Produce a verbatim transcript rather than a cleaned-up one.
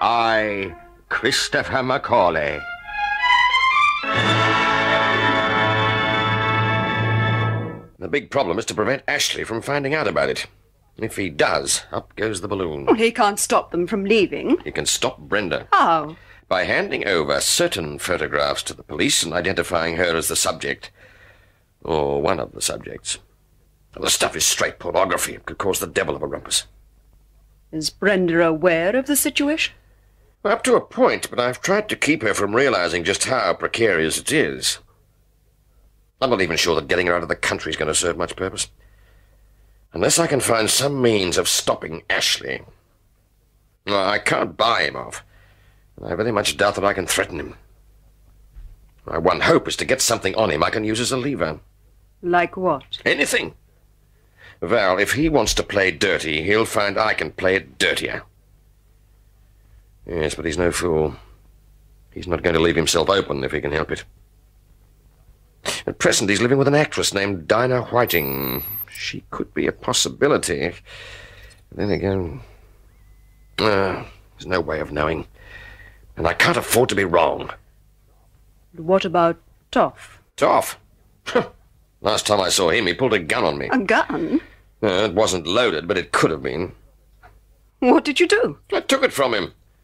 I, Christopher Macaulay. The big problem is to prevent Ashley from finding out about it. If he does, up goes the balloon. Well, he can't stop them from leaving. He can stop Brenda. How? By handing over certain photographs to the police and identifying her as the subject. Or one of the subjects. The stuff is straight pornography. It could cause the devil of a rumpus. Is Brenda aware of the situation? Well, up to a point, but I've tried to keep her from realizing just how precarious it is. I'm not even sure that getting her out of the country is going to serve much purpose. Unless I can find some means of stopping Ashley. No, I can't buy him off. I very much doubt that I can threaten him. My one hope is to get something on him I can use as a lever. Like what? Anything. Val, if he wants to play dirty, he'll find I can play it dirtier. Yes, but he's no fool. He's not going to leave himself open if he can help it. At present, he's living with an actress named Dinah Whiting. She could be a possibility. Then again, uh, there's no way of knowing. And I can't afford to be wrong. What about Toff? Toff? Last time I saw him, he pulled a gun on me. A gun? Uh, it wasn't loaded, but it could have been. What did you do? I took it from him.